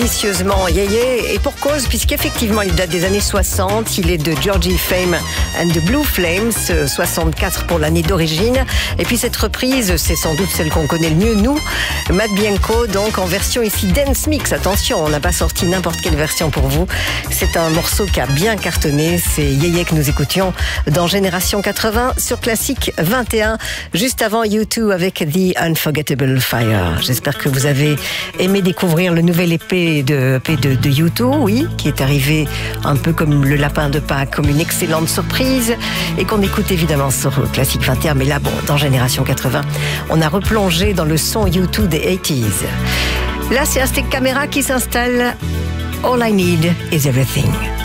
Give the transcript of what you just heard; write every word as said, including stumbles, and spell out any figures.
Délicieusement yéyé, et pour cause, puisqu'effectivement il date des années soixante, il est de Georgie Fame and the Blue Flames, soixante-quatre pour l'année d'origine, et puis cette reprise, c'est sans doute celle qu'on connaît le mieux, nous, Matt Bianco, donc en version ici Dance Mix, attention, on n'a pas sorti n'importe quelle version pour vous, c'est un morceau qui a bien cartonné, c'est yéyé que nous écoutions dans Génération quatre-vingts sur Classique vingt et un, juste avant U deux avec The Unforgettable Fire. J'espère que vous avez aimé découvrir le nouvel E P de, de, de U deux, oui, qui est arrivé un peu comme le lapin de Pâques, comme une excellente surprise, et qu'on écoute évidemment sur Classique vingt et un, mais là, bon, dans Génération quatre-vingts, on a replongé dans le son U deux des eighties. Là, c'est un stick caméra qui s'installe. All I need is everything.